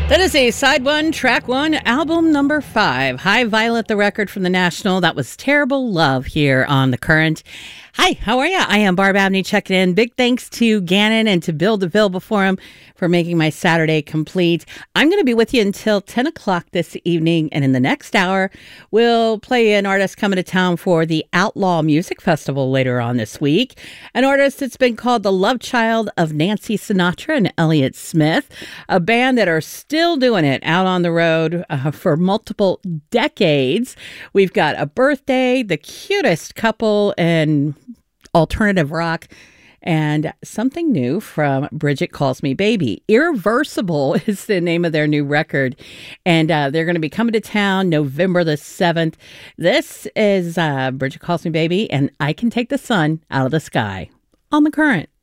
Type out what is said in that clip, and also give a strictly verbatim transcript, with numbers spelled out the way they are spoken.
That is a side one, track one, album number five. Hi, Violet, the record from the National. That was Terrible Love here on The Current. Hi, how are you? I am Barb Abney checking in. Big thanks to Gannon and to Bill DeVille before him for making my Saturday complete. I'm going to be with you until ten o'clock this evening. And in the next hour, we'll play an artist coming to town for the Outlaw Music Festival later on this week. An artist that's been called the love child of Nancy Sinatra and Elliott Smith. A band that are still doing it out on the road uh, for multiple decades. We've got a birthday, the cutest couple, and alternative rock, and something new from Bridget Calls Me Baby. Irreversible is the name of their new record, and uh, they're going to be coming to town November the seventh. This is uh, Bridget Calls Me Baby, and I Can Take the Sun Out of the Sky on The Current.